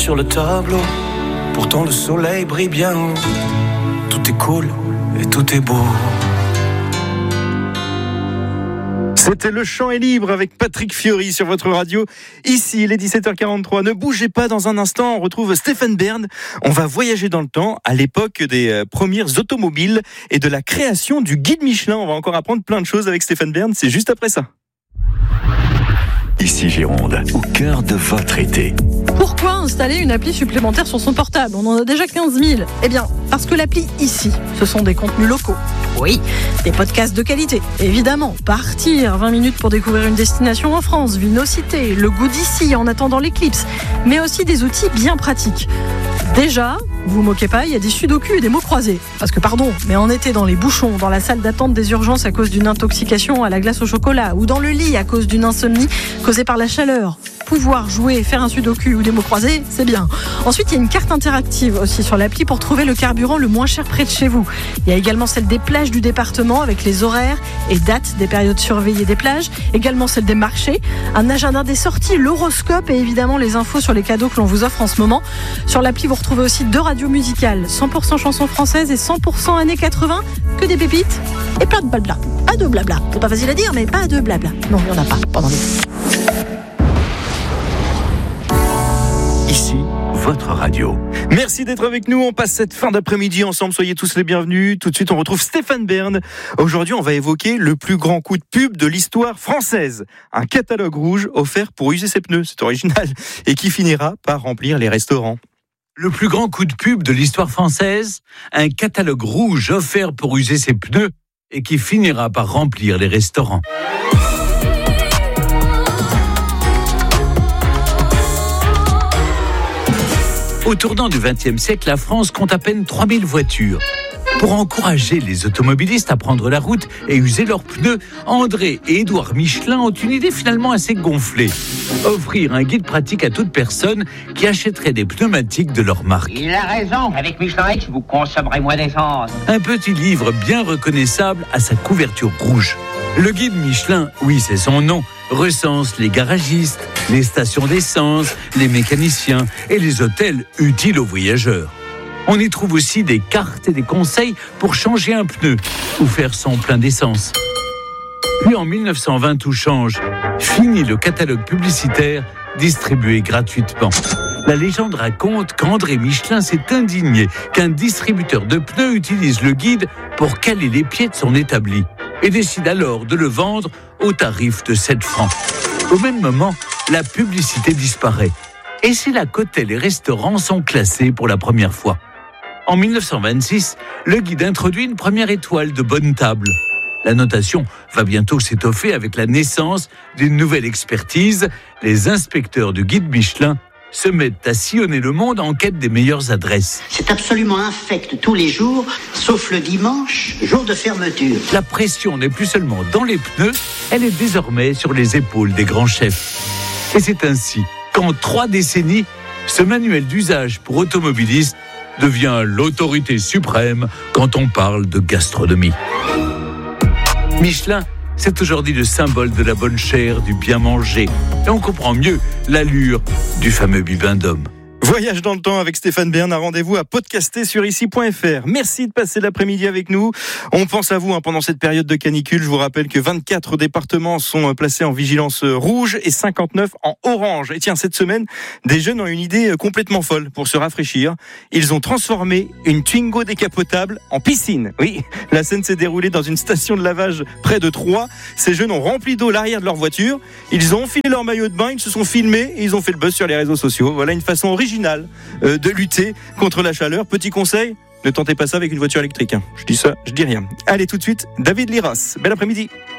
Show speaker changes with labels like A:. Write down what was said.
A: sur le tableau. Pourtant le soleil brille bien haut. Tout est cool et tout est beau.
B: C'était Le Chant est libre avec Patrick Fiori sur votre radio. Ici, il est 17h43. Ne bougez pas, dans un instant, on retrouve Stéphane Bern. On va voyager dans le temps, à l'époque des premières automobiles et de la création du guide Michelin. On va encore apprendre plein de choses avec Stéphane Bern. C'est juste après ça.
C: Ici Gironde, au cœur de votre été.
D: Pourquoi installer une appli supplémentaire sur son portable ? On en a déjà 15 000. Eh bien, parce que l'appli Ici, ce sont des contenus locaux. Oui, des podcasts de qualité, évidemment. Partir 20 minutes pour découvrir une destination en France, Vinocité, le goût d'ici en attendant l'éclipse, mais aussi des outils bien pratiques. Déjà, vous moquez pas, il y a des sudoku et des mots croisés. Parce que pardon, mais en été dans les bouchons, dans la salle d'attente des urgences à cause d'une intoxication à la glace au chocolat, ou dans le lit à cause d'une insomnie causée par la chaleur, pouvoir jouer, faire un sudoku ou des mots croisés, c'est bien. Ensuite, il y a une carte interactive aussi sur l'appli pour trouver le carburant le moins cher près de chez vous. Il y a également celle des plages du département avec les horaires et dates des périodes surveillées des plages. Également celle des marchés, un agenda des sorties, l'horoscope et évidemment les infos sur les cadeaux que l'on vous offre en ce moment. Sur l'appli, vous retrouvez aussi 2 radios musicales, 100% chansons françaises et 100% années 80, que des pépites et plein de blabla. Pas de blabla, c'est pas facile à dire, mais pas de blabla. Non, il n'y en a pas pendant les...
C: Ici, votre radio.
B: Merci d'être avec nous. On passe cette fin d'après-midi ensemble. Soyez tous les bienvenus. Tout de suite, on retrouve Stéphane Bern. Aujourd'hui, on va évoquer le plus grand coup de pub de l'histoire française. Un catalogue rouge offert pour user ses pneus. C'est original. Et qui finira par remplir les restaurants.
E: Le plus grand coup de pub de l'histoire française, un catalogue rouge offert pour user ses pneus et qui finira par remplir les restaurants. Au tournant du XXe siècle, la France compte à peine 3000 voitures. Pour encourager les automobilistes à prendre la route et user leurs pneus, André et Édouard Michelin ont une idée finalement assez gonflée. Offrir un guide pratique à toute personne qui achèterait des pneumatiques de leur marque.
F: Il a raison, avec Michelin X, vous consommerez moins d'essence.
E: Un petit livre bien reconnaissable à sa couverture rouge. Le guide Michelin, oui c'est son nom, recense les garagistes, les stations d'essence, les mécaniciens et les hôtels utiles aux voyageurs. On y trouve aussi des cartes et des conseils pour changer un pneu ou faire son plein d'essence. Puis en 1920, tout change. Fini le catalogue publicitaire distribué gratuitement. La légende raconte qu'André Michelin s'est indigné qu'un distributeur de pneus utilise le guide pour caler les pieds de son établi et décide alors de le vendre au tarif de 7 francs. Au même moment, la publicité disparaît. Et c'est là qu'hôtels et restaurants sont classés pour la première fois. En 1926, le guide introduit une première étoile de bonne table. La notation va bientôt s'étoffer avec la naissance d'une nouvelle expertise. Les inspecteurs du guide Michelin se mettent à sillonner le monde en quête des meilleures adresses.
G: C'est absolument infect tous les jours, sauf le dimanche, jour de fermeture.
E: La pression n'est plus seulement dans les pneus, elle est désormais sur les épaules des grands chefs. Et c'est ainsi qu'en 3 décennies, ce manuel d'usage pour automobilistes devient l'autorité suprême quand on parle de gastronomie. Michelin, c'est aujourd'hui le symbole de la bonne chère, du bien manger. Et on comprend mieux l'allure du fameux bibendum.
B: Voyage dans le temps avec Stéphane Bern, un rendez-vous à podcaster sur ici.fr. Merci de passer l'après-midi avec nous. On pense à vous pendant cette période de canicule. Je vous rappelle que 24 départements sont placés en vigilance rouge et 59 en orange. Et tiens, cette semaine, des jeunes ont une idée complètement folle pour se rafraîchir. Ils ont transformé une Twingo décapotable en piscine. Oui, la scène s'est déroulée dans une station de lavage près de Troyes. Ces jeunes ont rempli d'eau l'arrière de leur voiture. Ils ont enfilé leur maillot de bain, ils se sont filmés et ils ont fait le buzz sur les réseaux sociaux. Voilà une façon originale de lutter contre la chaleur. Petit conseil, ne tentez pas ça avec une voiture électrique. Je dis ça, je dis rien. Allez, tout de suite, David Liras. Bel après-midi.